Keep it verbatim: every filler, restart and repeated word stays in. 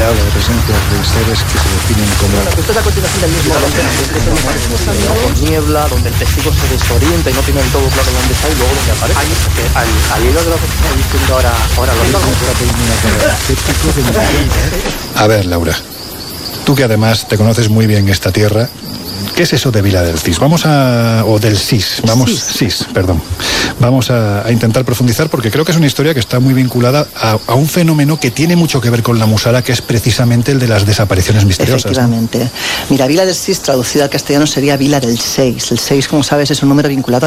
se habla de presencias de seres que se definen como... Bueno, esto es la continuación del mismo con niebla, donde el testigo se desorienta y no tiene del todo claro dónde está y luego donde aparece. Ahí, al, al hilo de lo que estoy diciendo ahora, ahora lo mismo. A ver, Laura, tú que además te conoces muy bien esta tierra, ¿qué es eso de Vila del Cis? Vamos a... o del Cis, vamos... Cis, Cis perdón. Vamos a, a intentar profundizar porque creo que es una historia que está muy vinculada a, a un fenómeno que tiene mucho que ver con la musara, que es precisamente el de las desapariciones misteriosas. Efectivamente. ¿No? Mira, Vila del Cis, traducida al castellano, sería Vila del Seis. El seis, como sabes, es un número vinculado